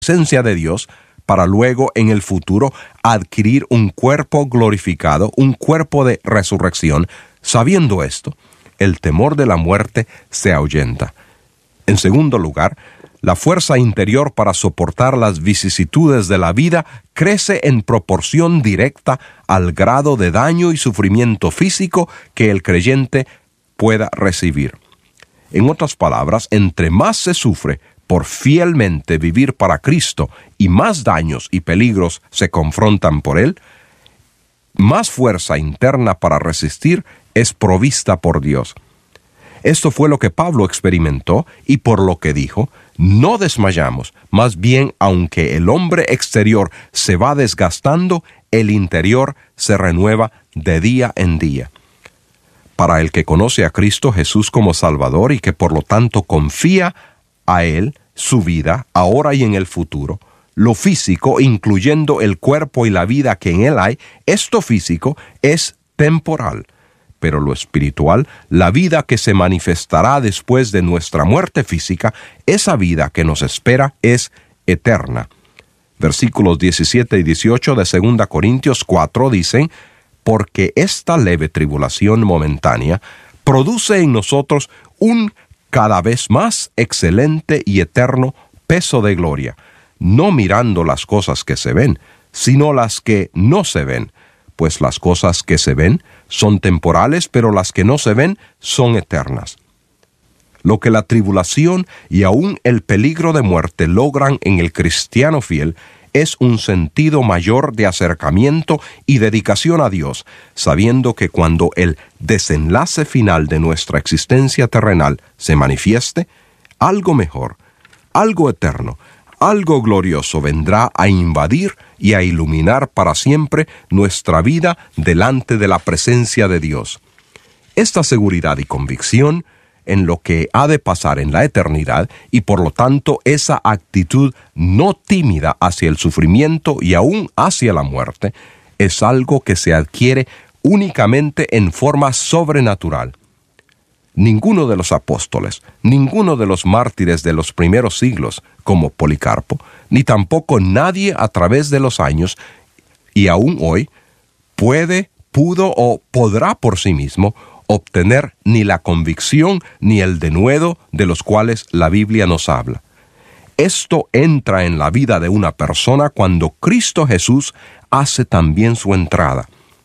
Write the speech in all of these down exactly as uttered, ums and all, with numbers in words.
presencia de Dios para luego en el futuro adquirir un cuerpo glorificado, un cuerpo de resurrección. Sabiendo esto, el temor de la muerte se ahuyenta. En segundo lugar, la fuerza interior para soportar las vicisitudes de la vida crece en proporción directa al grado de daño y sufrimiento físico que el creyente pueda recibir. En otras palabras, entre más se sufre por fielmente vivir para Cristo y más daños y peligros se confrontan por Él, más fuerza interna para resistir es provista por Dios. Esto fue lo que Pablo experimentó y por lo que dijo: no desmayamos, más bien aunque el hombre exterior se va desgastando, el interior se renueva de día en día. Para el que conoce a Cristo Jesús como Salvador y que por lo tanto confía a Él su vida, ahora y en el futuro, lo físico, incluyendo el cuerpo y la vida que en Él hay, esto físico es temporal. Pero lo espiritual, la vida que se manifestará después de nuestra muerte física, esa vida que nos espera es eterna. Versículos diecisiete y dieciocho de segunda Corintios cuatro dicen: porque esta leve tribulación momentánea produce en nosotros un cada vez más excelente y eterno peso de gloria, no mirando las cosas que se ven, sino las que no se ven, pues las cosas que se ven son temporales, pero las que no se ven son eternas. Lo que la tribulación y aún el peligro de muerte logran en el cristiano fiel es un sentido mayor de acercamiento y dedicación a Dios, sabiendo que cuando el desenlace final de nuestra existencia terrenal se manifieste, algo mejor, algo eterno, algo glorioso vendrá a invadir y a iluminar para siempre nuestra vida delante de la presencia de Dios. Esta seguridad y convicción en lo que ha de pasar en la eternidad, y por lo tanto esa actitud no tímida hacia el sufrimiento y aún hacia la muerte, es algo que se adquiere únicamente en forma sobrenatural. Ninguno de los apóstoles, ninguno de los mártires de los primeros siglos, como Policarpo, ni tampoco nadie a través de los años, y aún hoy, puede, pudo o podrá por sí mismo obtener ni la convicción ni el denuedo de los cuales la Biblia nos habla. Esto entra en la vida de una persona cuando Cristo Jesús hace también su entrada.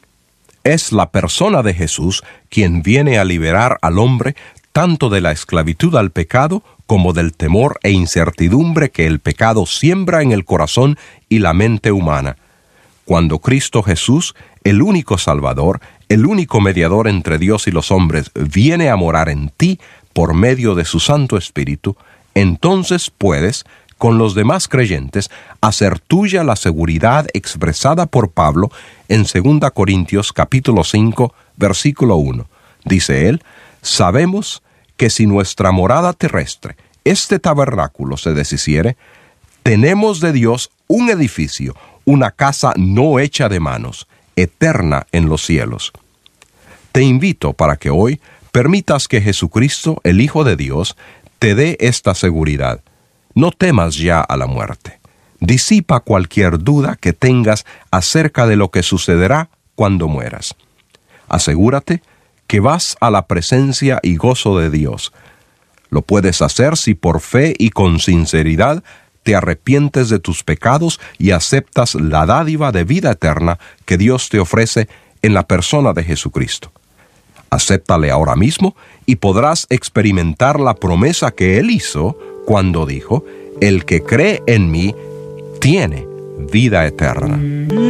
Es la persona de Jesús quien viene a liberar al hombre tanto de la esclavitud al pecado como del temor e incertidumbre que el pecado siembra en el corazón y la mente humana. Cuando Cristo Jesús, el único Salvador, el único mediador entre Dios y los hombres, viene a morar en ti por medio de su Santo Espíritu, entonces puedes, con los demás creyentes, hacer tuya la seguridad expresada por Pablo en segunda Corintios capítulo cinco, versículo uno. Dice él: sabemos que si nuestra morada terrestre, este tabernáculo, se deshiciere, tenemos de Dios un edificio, una casa no hecha de manos, eterna en los cielos. Te invito para que hoy permitas que Jesucristo, el Hijo de Dios, te dé esta seguridad. No temas ya a la muerte. Disipa cualquier duda que tengas acerca de lo que sucederá cuando mueras. Asegúrate que vas a la presencia y gozo de Dios. Lo puedes hacer si por fe y con sinceridad te arrepientes de tus pecados y aceptas la dádiva de vida eterna que Dios te ofrece en la persona de Jesucristo. Acéptale ahora mismo y podrás experimentar la promesa que Él hizo cuando dijo: el que cree en mí tiene vida eterna.